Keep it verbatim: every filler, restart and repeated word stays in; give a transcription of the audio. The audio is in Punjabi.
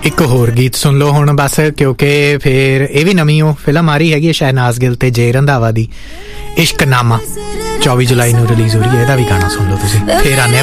ਇੱਕ ਹੋਰ ਗੀਤ ਸੁਣ ਲਓ ਹੁਣ ਬਸ, ਕਿਉਂਕਿ ਫਿਰ ਇਹ ਵੀ ਨਵੀਂ ਉਹ ਫਿਲਮ ਆ ਰਹੀ ਹੈਗੀ ਸ਼ਹਿਨਾਜ਼ ਗਿੱਲ ਤੇ ਜੈ ਰੰਧਾਵਾ ਦੀ, ਇਸ਼ਕਨਾਮਾ, ਚੌਵੀ ਜੁਲਾਈ ਨੂੰ ਰਿਲੀਜ਼ ਹੋ ਰਹੀ ਹੈ। ਇਹਦਾ ਵੀ ਗਾਣਾ ਸੁਣ ਲਓ ਤੁਸੀਂ, ਫਿਰ ਆਉਂਦੇ ਹਾਂ